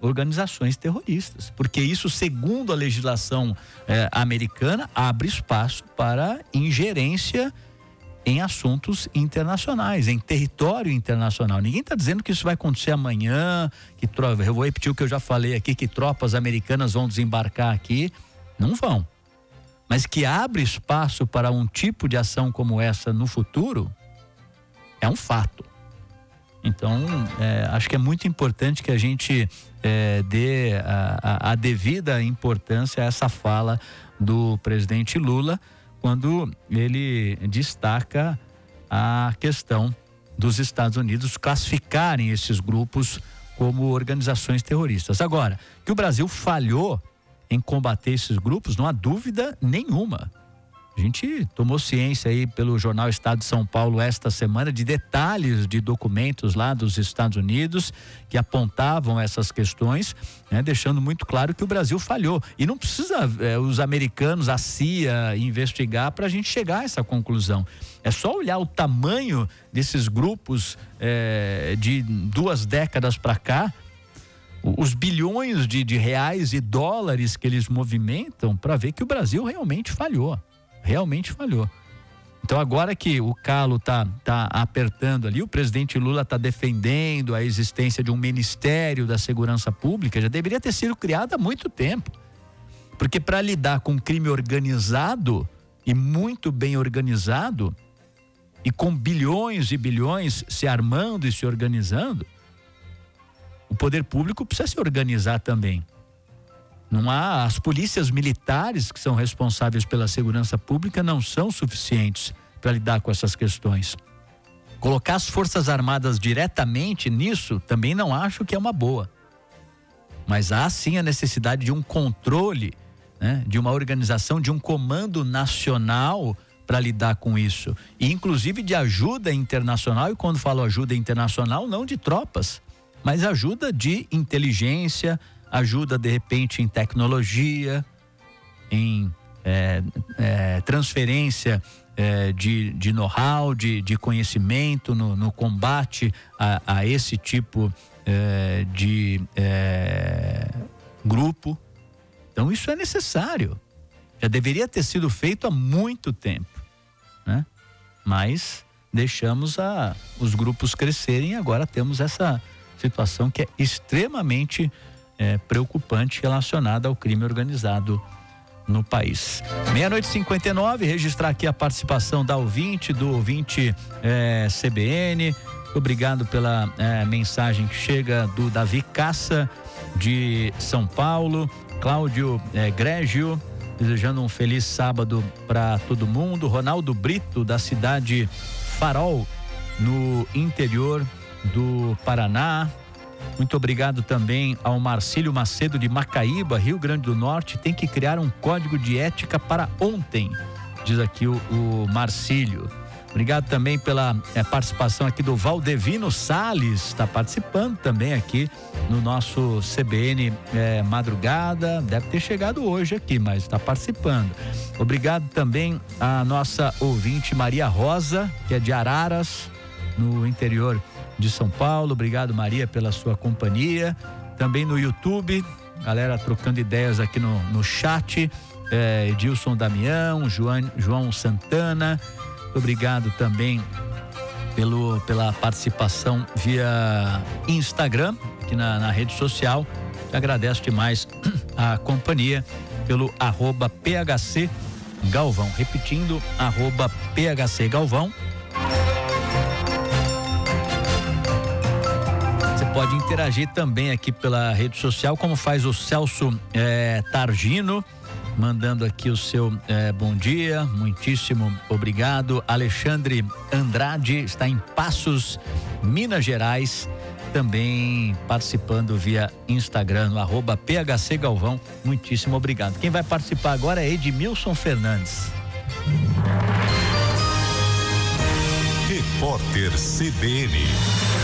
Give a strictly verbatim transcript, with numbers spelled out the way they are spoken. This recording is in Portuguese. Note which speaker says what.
Speaker 1: organizações terroristas, porque isso, segundo a legislação eh, americana, abre espaço para ingerência em assuntos internacionais, em território internacional. Ninguém está dizendo que isso vai acontecer amanhã, que tro... eu vou repetir o que eu já falei aqui, que tropas americanas vão desembarcar aqui. Não vão. Mas que abre espaço para um tipo de ação como essa no futuro, é um fato. Então, é, acho que é muito importante que a gente é, dê a, a, a devida importância a essa fala do presidente Lula, quando ele destaca a questão dos Estados Unidos classificarem esses grupos como organizações terroristas. Agora, que o Brasil falhou em combater esses grupos, não há dúvida nenhuma. A gente tomou ciência aí pelo jornal Estado de São Paulo esta semana de detalhes de documentos lá dos Estados Unidos que apontavam essas questões, né, deixando muito claro que o Brasil falhou. E não precisa é, os americanos, a C I A, investigar para a gente chegar a essa conclusão. É só olhar o tamanho desses grupos é, de duas décadas para cá, os bilhões de, de reais e dólares que eles movimentam, para ver que o Brasil realmente falhou. Realmente falhou. Então, agora que o calo tá, tá apertando ali, o presidente Lula tá defendendo a existência de um Ministério da Segurança Pública, já deveria ter sido criado há muito tempo. Porque para lidar com crime organizado, e muito bem organizado, e com bilhões e bilhões se armando e se organizando, o poder público precisa se organizar também. Não há, as polícias militares que são responsáveis pela segurança pública não são suficientes para lidar com essas questões. Colocar as Forças Armadas diretamente nisso também não acho que é uma boa. Mas há sim a necessidade de um controle, né, de uma organização, de um comando nacional para lidar com isso. E inclusive de ajuda internacional, e quando falo ajuda internacional, não de tropas, mas ajuda de inteligência, ajuda de repente em tecnologia, em é, é, transferência é, de, de know-how, de, de conhecimento no, no combate a, a esse tipo é, de é, grupo. Então isso é necessário. Já deveria ter sido feito há muito tempo, né? Mas deixamos a, os grupos crescerem e agora temos essa situação que é extremamente É, preocupante relacionada ao crime organizado no país. Meia-noite e cinquenta e nove, registrar aqui a participação da ouvinte, do ouvinte é, C B N. Obrigado pela é, mensagem que chega do Davi Caça, de São Paulo. Cláudio é, Grégio, desejando um feliz sábado para todo mundo. Ronaldo Brito, da cidade Farol, no interior do Paraná. Muito obrigado também ao Marcílio Macedo de Macaíba, Rio Grande do Norte. Tem que criar um código de ética para ontem, diz aqui o, o Marcílio. Obrigado também pela é, participação aqui do Valdevino Salles, está participando também aqui no nosso C B N é, Madrugada. Deve ter chegado hoje aqui, mas está participando. Obrigado também à nossa ouvinte Maria Rosa, que é de Araras, no interior de São Paulo. Obrigado, Maria, pela sua companhia. Também no YouTube, galera trocando ideias aqui no, no chat. É, Edilson Damião, João, João Santana. Obrigado também pelo, pela participação via Instagram, aqui na, na rede social. Eu agradeço demais a companhia pelo arroba P H C Galvão. Repetindo, arroba P H C Galvão. Pode interagir também aqui pela rede social, como faz o Celso é, Targino, mandando aqui o seu é, bom dia, muitíssimo obrigado. Alexandre Andrade está em Passos, Minas Gerais, também participando via Instagram, no arroba P H C Galvão, muitíssimo obrigado. Quem vai participar agora é Edmilson Fernandes.
Speaker 2: Repórter C B N.